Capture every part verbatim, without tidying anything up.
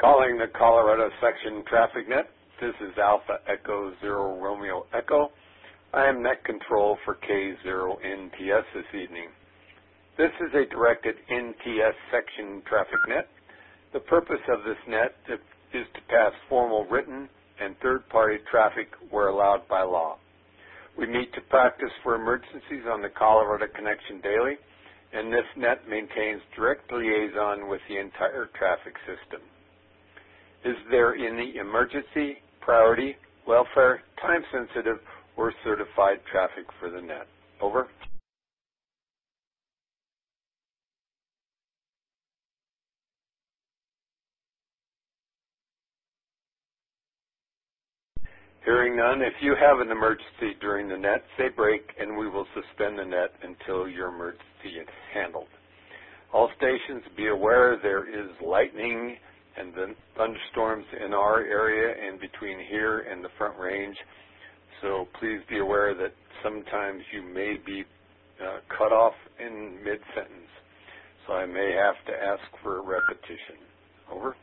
Calling the Colorado Section Traffic Net. This is Alpha Echo Zero Romeo Echo. I am Net Control for K zero N T S this evening. This is a directed N T S section traffic net. The purpose of this net is to pass formal written and third-party traffic where allowed by law. We meet to practice for emergencies on the Colorado Connection daily, and this net maintains direct liaison with the entire traffic system. Is there any emergency, priority, welfare, time-sensitive, or certified traffic for the net? Over. Hearing none, if you have an emergency during the net, say break and we will suspend the net until your emergency is handled. All stations, be aware there is lightning and then thunderstorms in our area and between here and the Front Range. So please be aware that sometimes you may be uh, cut off in mid-sentence. So I may have to ask for a repetition. Over.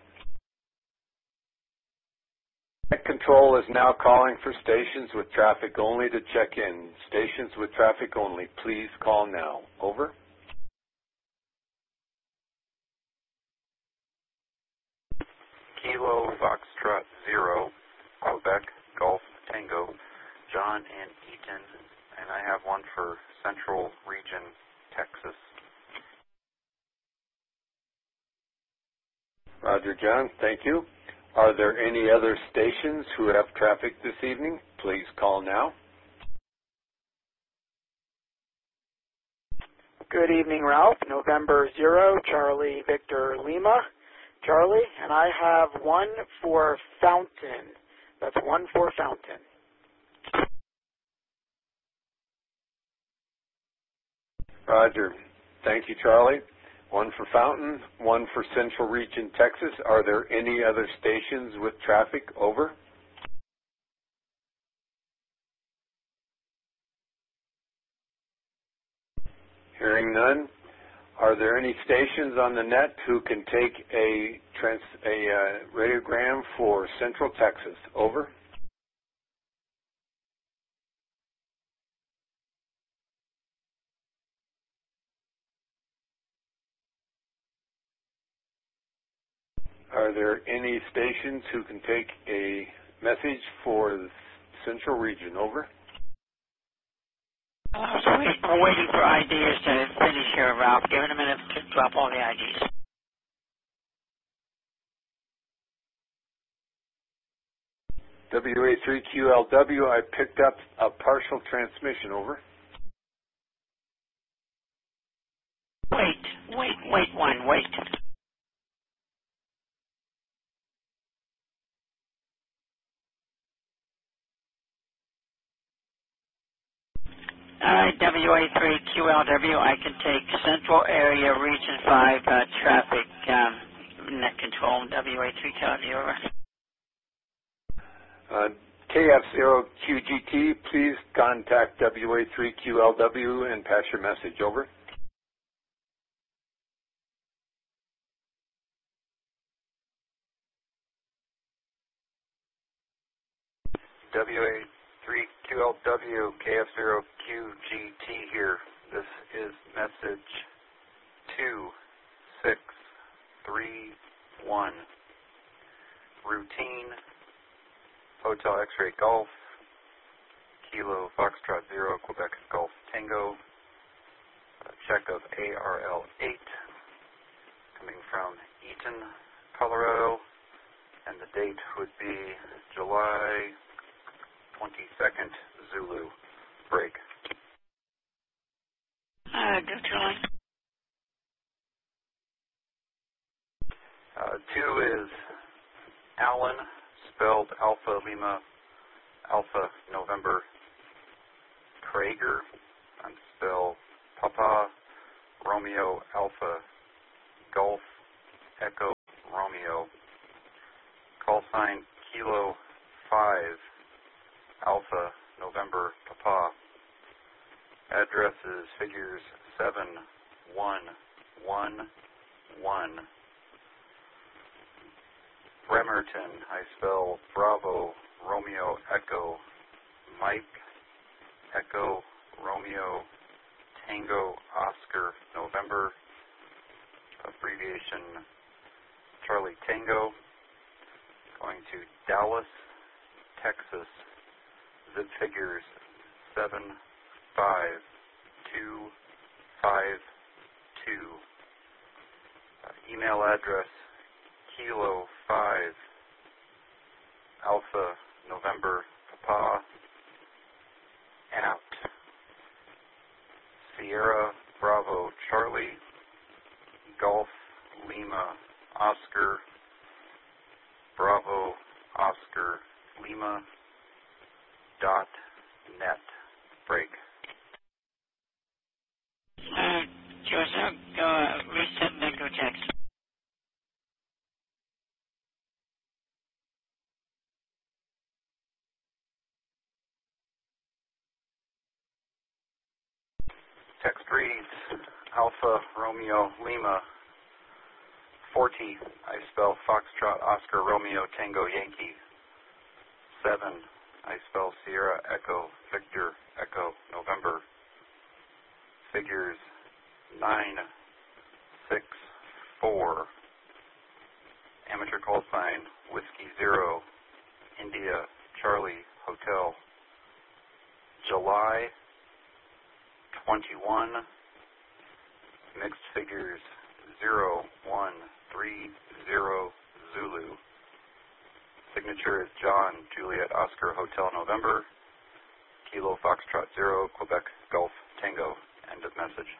Net Control is now calling for stations with traffic only to check in. Stations with traffic only, please call now. Over. Kilo Foxtrot Zero, Quebec Golf Tango, John and Eaton, and I have one for Central Region, Texas. Roger, John. Thank you. Are there any other stations who have traffic this evening? Please call now. Good evening, Ralph. November zero, Charlie Victor Lima. Charlie, and I have one for Fountain. That's one for Fountain. Roger. Thank you, Charlie. One for Fountain, one for Central Region, Texas. Are there any other stations with traffic? Over. Hearing none. Are there any stations on the net who can take a, trans, a uh, radiogram for Central Texas? Over. Are there any stations who can take a message for the Central Region? Over. Uh, so wait, we're waiting for I Ds to finish here, Ralph. Give it a minute to drop all the I Ds. W A three Q L W, I picked up a partial transmission. Over. Wait, wait, wait one, wait. All right, W A three Q L W, I can take Central Area Region five uh, traffic um, net control, W A three Q L W, over. Uh, K F zero Q G T, please contact W A three Q L W and pass your message. Over. W A three Q L W, K F zero Q G T here. This is message two six three one. Routine, Hotel X-Ray Golf, Kilo Foxtrot Zero, Quebec Golf Tango, a check of A R L eight, coming from Eaton, Colorado, and the date would be July twenty-second, Zulu, break. Uh, go Charlie. Uh, two is Allen, spelled Alpha Lima, Alpha November, Krager, and spelled Papa Romeo Alpha Golf Echo Romeo. Call sign Kilo five Alpha November Papa. Address is figures seven one one one Bremerton. I spell Bravo, Romeo, Echo, Mike, Echo, Romeo, Tango, Oscar, November, abbreviation Charlie Tango. Going to Dallas, Texas, zip figures seven five two five two. Uh, email address Kilo five Alpha November Papa and out. Sierra Bravo Charlie Golf Lima Oscar Bravo Oscar Lima dot net. Break. Uh, Joseph, go uh, reset and then go text. Text reads Alpha Romeo Lima forty. I spell Foxtrot Oscar Romeo Tango Yankee. seven. I spell Sierra Echo Victor Echo November. Figures nine six four. Amateur call sign Whiskey Zero India Charlie Hotel. July twenty-one. Mixed figures zero one three zero Zulu. Signature is John Juliet Oscar Hotel November. Kilo Foxtrot Zero Quebec Golf Tango. End of message.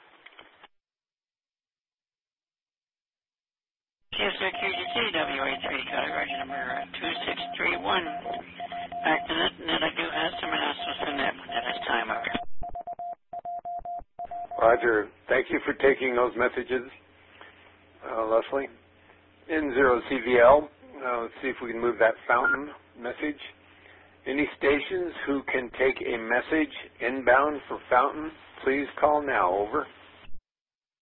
K S R Q G T W A three, category number two six three one. Back to that, and then I do have some announcements from that one at this time. Over. Roger. Thank you for taking those messages, uh, Leslie. N zero C V L, uh, let's see if we can move that fountain message. Any stations who can take a message inbound for fountain, please call now. Over.